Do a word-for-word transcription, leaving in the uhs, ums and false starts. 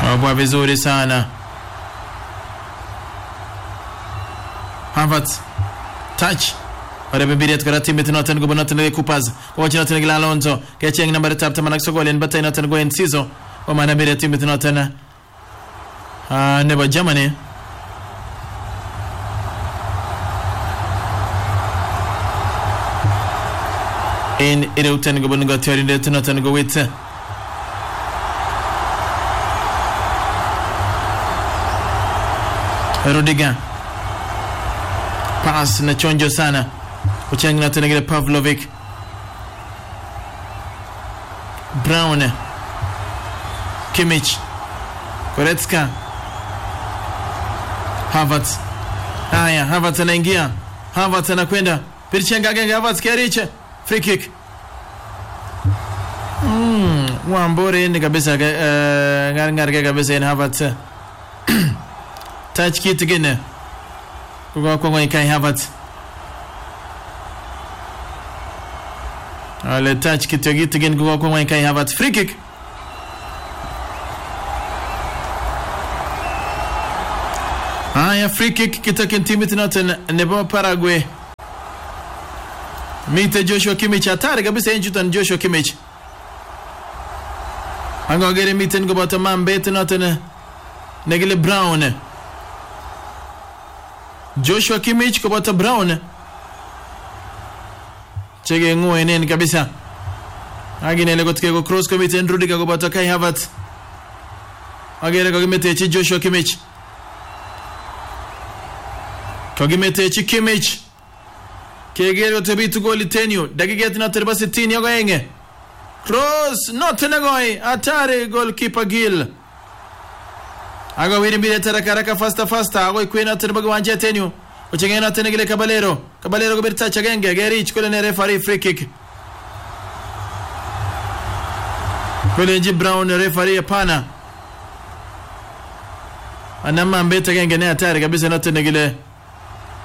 Wabwa vizuri sana. Havertz. Touch. Ora bibiriet kara timu tinoten go bonoten Coopers. Ko chinoten gila Alonso. Ke cheng number tap tamanak sogolen batay noten go Enciso. O mana bibiriet timu tinoten. Ah nebo Germany. In irutan go bongo theory de tinoten go with Rudiger. Pass na chonjo sana. Uchangi na tenegele Pavlovic. Brown. Kimmich. Goretzka. Havertz. Haya, Havertz anaingia. Havertz anakwenda. Pirchenga genge Havertz kiariche. Free kick. Mm, wambore ni kabisa uh, ngar ngar kabisa ni Havertz. Touch kit again. Kwa kwa kwa Kai Havertz. Ale touch kit again kwa kwa kwa Kai Havertz. Free kick. Aya free kick kitakin timu tinoten nebo Paraguay. Mite Joshua Kimmich hatari kabisa injutan Joshua Kimmich. Angogere miten go bottom bet noten negele Brown. Joshua Kimmich ko bota Brown. Chege nguo enen kabisa. Agine lego tike go cross ko miten Rudiger ko bota Kai Havertz. Agere ko gimete chi Joshua Kimmich. Ko gimete chi Kimmich. Kegero tebitu goli tenio. Dakika tina terba sitini yago enge. Cross not negoi. Atare goalkeeper Gil. Ago wiri mbile tarakaraka fasta fasta. Ago ikuena terba gwanje tenio. Uchengena tenegile Caballero. Caballero go birta chagenge. Gerich kule ne referee free kick. Kule nji Brown referee pana. Anama mbeta genge ne atare kabisa not tenegile